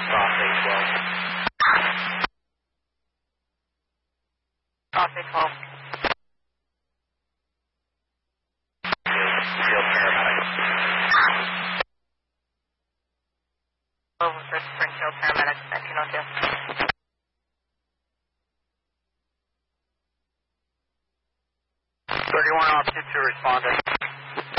Cross 812. Cross 812. Field paramedic. Over for Springfield paramedics, 1902. Off 22 responding.